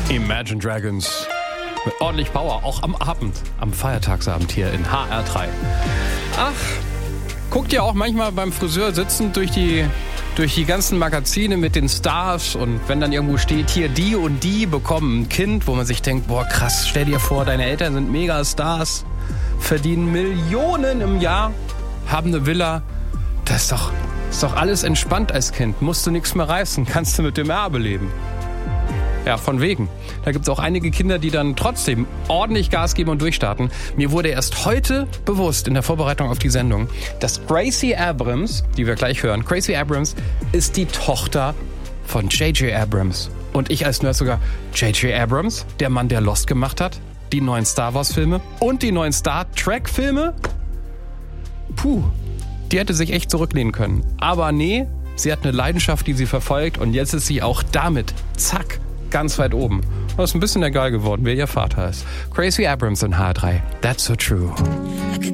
Imagine Dragons. Mit ordentlich Power, auch am Abend, am Feiertagsabend hier in HR3. Ach, guckt ihr auch manchmal beim Friseur sitzend durch die ganzen Magazine mit den Stars und wenn dann irgendwo steht, hier die und die bekommen ein Kind, wo man sich denkt, boah krass, stell dir vor, deine Eltern sind Megastars, verdienen Millionen im Jahr, haben eine Villa, das ist doch alles entspannt als Kind, musst du nichts mehr reißen, kannst du mit dem Erbe leben. Ja, von wegen. Da gibt es auch einige Kinder, die dann trotzdem ordentlich Gas geben und durchstarten. Mir wurde erst heute bewusst in der Vorbereitung auf die Sendung, dass Gracie Abrams, die wir gleich hören, Gracie Abrams ist die Tochter von J.J. Abrams. Und ich als Nerd sogar, J.J. Abrams, der Mann, der Lost gemacht hat, die neuen Star Wars Filme und die neuen Star Trek Filme. Puh, die hätte sich echt zurücklehnen können. Aber nee, sie hat eine Leidenschaft, die sie verfolgt und jetzt ist sie auch damit, zack, ganz weit oben. Das ist ein bisschen egal geworden, wer ihr Vater ist. Gracie Abrams in HR3. That's so true.